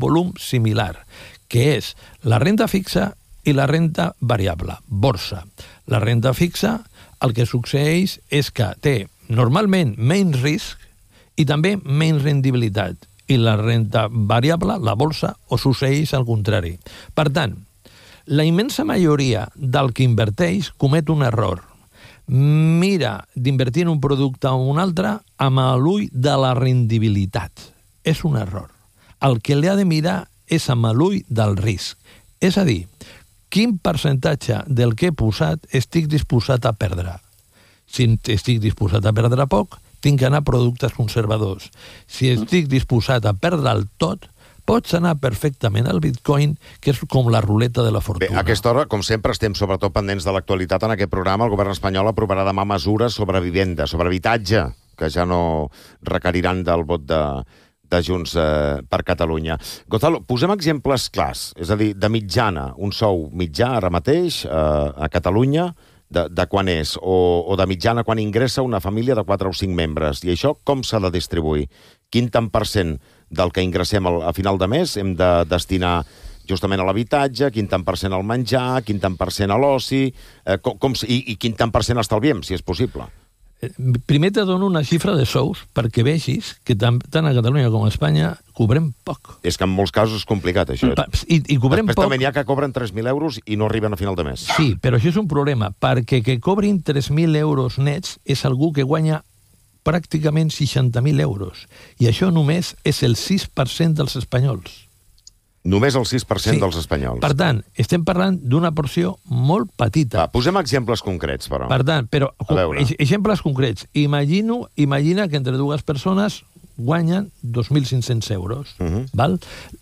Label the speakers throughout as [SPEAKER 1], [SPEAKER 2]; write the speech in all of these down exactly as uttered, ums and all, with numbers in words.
[SPEAKER 1] volum similar, que és la renda fixa i la renda variable, borsa. La renda fixa, el que succeeix és que té normalment menys risc i també menys rendibilitat. I la renda variable, la borsa, o succeeix al contrari. Per tant, la immensa majoria del que inverteix comet un error. Mira d'invertir en un producte o un altre amb l'ull de la rendibilitat. És un error. El que li ha de mirar és amb l'ull del risc. És a dir, quin percentatge del que he posat estic disposat a perdre. Si estic disposat a perdre poc, tinc que anar a productes conservadors. Si estic disposat a perdre el tot, pots anar perfectament al bitcoin, que és com la ruleta de la fortuna.
[SPEAKER 2] Bé, a aquesta hora, com sempre, estem sobretot pendents de l'actualitat en aquest programa. El govern espanyol aprovarà demà mesures sobre vivenda, sobre habitatge, que ja no requeriran del vot de, de Junts eh, per Catalunya. Gonzalo, posem exemples clars. És a dir, de mitjana, un sou mitjà ara mateix eh, a Catalunya, de, de quan és, o, o de mitjana quan ingressa una família de quatre o cinc membres. I això com s'ha de distribuir? Quin tant per cent del que ingressem al, a final de mes hem de destinar justament a l'habitatge, quin tant per cent al menjar, quin tant per cent a l'oci, eh, com, com, i, i quin tant per cent estalviem, si és possible?
[SPEAKER 1] Primer te dono una xifra de sous perquè vegis que tant, tant a Catalunya com a Espanya cobrem poc.
[SPEAKER 2] És que en molts casos és complicat, això.
[SPEAKER 1] I, i cobrem
[SPEAKER 2] Després
[SPEAKER 1] poc...
[SPEAKER 2] també n'hi ha que cobren tres mil euros i no arriben a final de mes.
[SPEAKER 1] Sí, però això és un problema, perquè que cobrin tres mil euros nets és algú que guanya pràcticament seixanta mil euros. I això només és el sis per cent dels espanyols.
[SPEAKER 2] Només el sis per cent
[SPEAKER 1] sí.
[SPEAKER 2] dels espanyols.
[SPEAKER 1] Per tant, estem parlant d'una porció molt petita.
[SPEAKER 2] Va, posem exemples concrets, però.
[SPEAKER 1] Per tant, però, exemples concrets. Imagino, imagina que entre dues persones guanyen dos mil cinc-cents euros. Uh-huh. Val?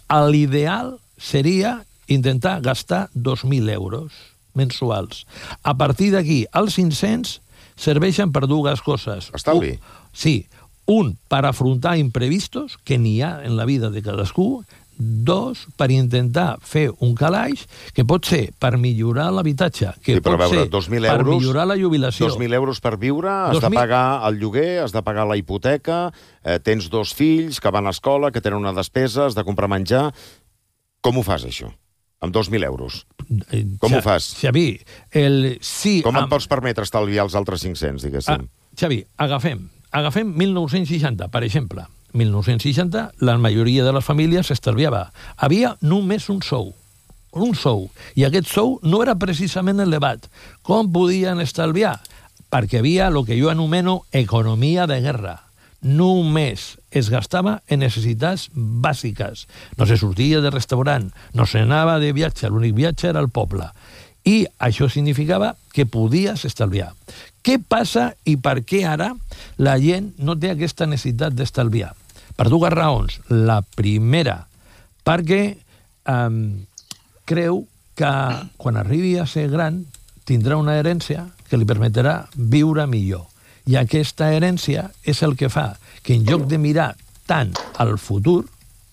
[SPEAKER 1] L'ideal seria intentar gastar dos mil euros mensuals. A partir d'aquí, els cinc-cents serveixen per dues coses.
[SPEAKER 2] Estalvi.
[SPEAKER 1] Un, sí. Un, per afrontar imprevistos, que n'hi ha en la vida de cadascú. Dos, per intentar fer un calaix que pot ser per millorar l'habitatge, que
[SPEAKER 2] sí,
[SPEAKER 1] pot
[SPEAKER 2] veure,
[SPEAKER 1] ser
[SPEAKER 2] euros,
[SPEAKER 1] per millorar la jubilació.
[SPEAKER 2] dos mil euros per viure, has
[SPEAKER 1] dos mil...
[SPEAKER 2] de pagar el lloguer, has de pagar la hipoteca, eh, tens dos fills que van a escola, que tenen una despesa, has de comprar menjar. Com ho fas, això? Amb dos mil euros. Com
[SPEAKER 1] Xa,
[SPEAKER 2] ho fas?
[SPEAKER 1] Xavi, el... sí...
[SPEAKER 2] Com
[SPEAKER 1] amb...
[SPEAKER 2] et pots permetre estalviar els altres cinc-cents, diguéssim?
[SPEAKER 1] Ah, Xavi, agafem, agafem mil nou-cents seixanta, per exemple. mil nou-cents seixanta, la majoria de les famílies s'estalviava. Havia només un sou, un sou, i aquest sou no era precisament elevat. Com podien estalviar? Perquè havia el que jo anomeno economia de guerra. Només es gastava en necessitats bàsiques. No se sortia de restaurant, no se anava de viatge, l'únic viatge era el poble. I això significava que podies estalviar. Què passa i per què ara la gent no té aquesta necessitat d'estalviar? Per dues raons. La primera, perquè eh, creu que quan arribi a ser gran tindrà una herència que li permetrà viure millor. I aquesta herència és el que fa que en lloc de mirar tant al futur,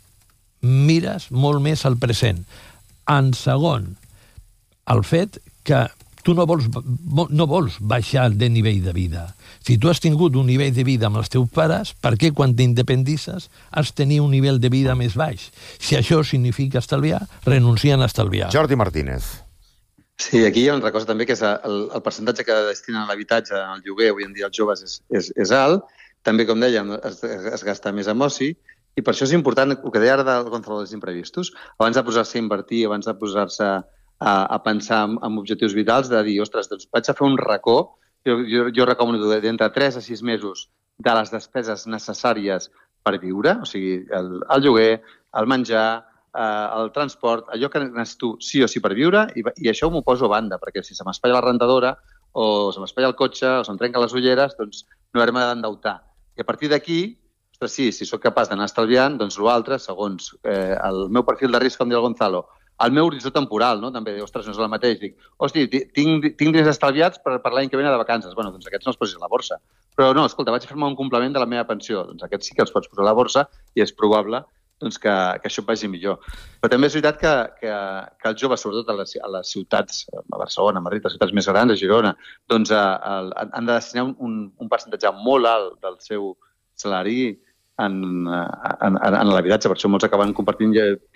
[SPEAKER 1] mires molt més al present. En segon, el fet que tu no vols, no vols baixar de nivell de vida. Si tu has tingut un nivell de vida amb els teus pares, per què quan t'independitzes has de tenir un nivell de vida més baix? Si això significa estalviar, renuncien a estalviar.
[SPEAKER 2] Jordi Martínez.
[SPEAKER 3] Sí, aquí hi ha una altra cosa també, que és el, el percentatge que destinen a l'habitatge, al lloguer, avui en dia els joves, és, és, és alt. També, com dèiem, es, es gasta més amb oci, i per això és important el que deia ara del Gonzalo dels imprevistos. Abans de posar-se a invertir, abans de posar-se a, a pensar en, en objectius vitals, de dir, ostres, doncs vaig a fer un racó. Jo, jo, jo recomano d'entre tres a sis mesos de les despeses necessàries per viure, o sigui, el, el lloguer, el menjar, eh, el transport, allò que necessito sí o sí per viure, i, i això m'ho poso a banda, perquè si se m'espatlla la rentadora, o se m'espatlla el cotxe, o se'm trenquen les ulleres, doncs no haurem d'endeutar. I a partir d'aquí, ostres, sí, si sóc capaç d'anar estalviant, doncs l'altre, segons eh, el meu perfil de risc, com diu el Gonzalo, el meu horitzó temporal, no? També, ostres, no és el mateix. Dic, hosti, tinc, tinc diners estalviats per, per l'any que ve de vacances. Bueno, doncs aquests no els posis a la borsa. Però no, escolta, vaig a fer-me un complement de la meva pensió. Doncs aquests sí que els pots posar a la borsa i és probable doncs, que, que això vagi millor. Però també és veritat que, que, que els joves, sobretot a les, a les ciutats, a Barcelona, a Madrid, a les ciutats més grans, a Girona, doncs a, a, han de destinar un, un percentatge molt alt del seu salari en, en, en, en l'habitatge. Per això molts acaben compartint